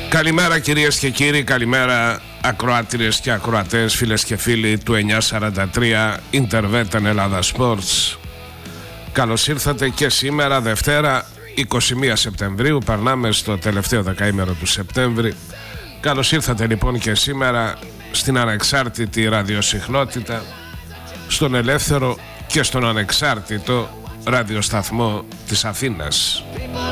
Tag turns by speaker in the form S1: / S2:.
S1: Καλημέρα κυρίες και κύριοι, καλημέρα ακροάτριες και ακροατές, φίλες και φίλοι του 943 Interveten Ελλάδα Sports. Καλώς ήρθατε και σήμερα Δευτέρα 21 Σεπτεμβρίου, περνάμε στο τελευταίο δεκαήμερο του Σεπτέμβρη. Καλώς ήρθατε λοιπόν και σήμερα στην ανεξάρτητη ραδιοσυχνότητα, στον ελεύθερο και στον ανεξάρτητο ραδιοσταθμό της Αθήνας.